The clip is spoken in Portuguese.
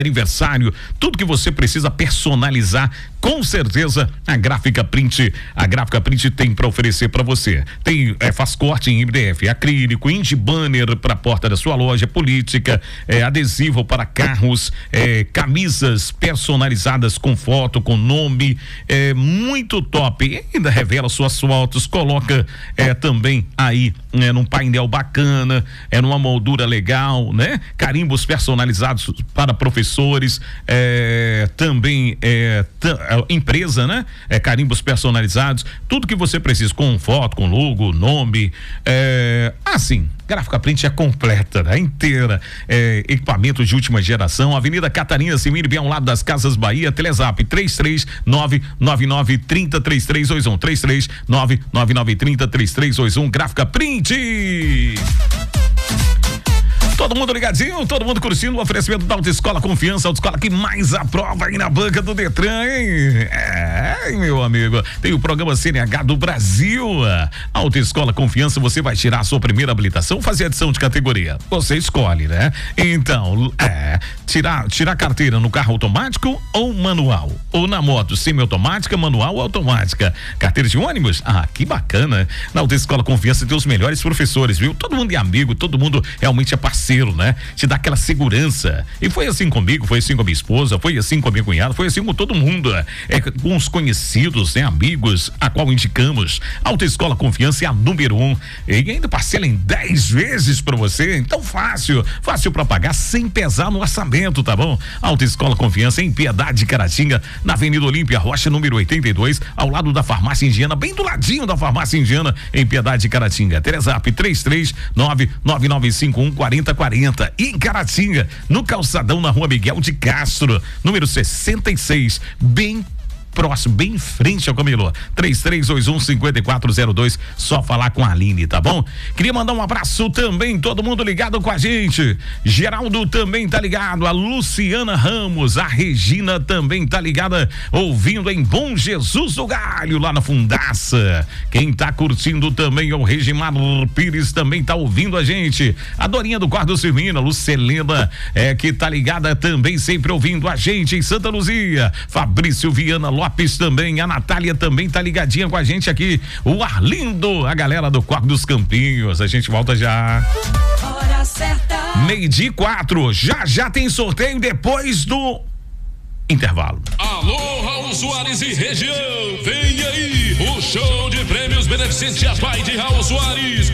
aniversário, tudo que você precisa personalizar, com certeza a Gráfica Print tem para oferecer para você. Tem faz corte em MDF, acrílico, indie banner para a porta da sua loja, política, adesivo para carros, camisas personalizadas com foto, com nome, muito top. E ainda revela suas fotos, coloca também aí num painel bacana, numa moldura legal, né? Carimbos personalizados para professores, também empresa, né? Carimbos personalizados, tudo que você precisa, com foto, com logo, nome, assim, Gráfica Print é completa, né? Inteira, equipamentos de última geração. Avenida Catarina Simiri, bem ao lado das Casas Bahia. Telezap 33999303321, 33999303321. Gráfica Print. Todo mundo ligadinho, todo mundo curtindo o oferecimento da Autoescola Confiança, a autoescola que mais aprova aí na banca do Detran, hein? Meu amigo, tem o programa CNH do Brasil. Autoescola Confiança, você vai tirar a sua primeira habilitação ou fazer adição de categoria? Você escolhe, né? Então, tirar carteira no carro automático ou manual? Ou na moto semiautomática, manual ou automática? Carteira de ônibus? Que bacana. Na Autoescola Confiança tem os melhores professores, viu? Todo mundo é amigo, todo mundo realmente é parceiro, né? Te dá aquela segurança. E foi assim comigo, foi assim com a minha esposa, foi assim com a minha cunhada, foi assim com todo mundo. Com os conhecidos, né? Amigos, a qual indicamos. Autoescola Confiança é a número 1. E ainda parcela em 10 vezes pra você. Então fácil pra pagar sem pesar no orçamento, tá bom? Autoescola Confiança em Piedade de Caratinga, na Avenida Olímpia Rocha, número 82, ao lado da Farmácia Indiana, bem do ladinho da Farmácia Indiana, em Piedade de Caratinga. Telezap 33999514040. E em Caratinga, no calçadão, na Rua Miguel de Castro, número 66, bem próximo, bem em frente ao Camelô. 3321-5402, só falar com a Aline, tá bom? Queria mandar um abraço também, todo mundo ligado com a gente. Geraldo também tá ligado, a Luciana Ramos, a Regina também tá ligada, ouvindo em Bom Jesus do Galho, lá na Fundaça. Quem tá curtindo também é o Regimar Pires, também tá ouvindo a gente. A Dorinha do Quarto Firmina, Lucelena, que tá ligada também, sempre ouvindo a gente em Santa Luzia. Fabrício Viana Lopes também, a Natália também tá ligadinha com a gente aqui, o Arlindo, a galera do Quarto dos Campinhos. A gente volta já. Hora certa. 12:04, já tem sorteio depois do intervalo. Alô, Raul Soares e região, vem aí o show de prêmios beneficente a pai de Raul Soares.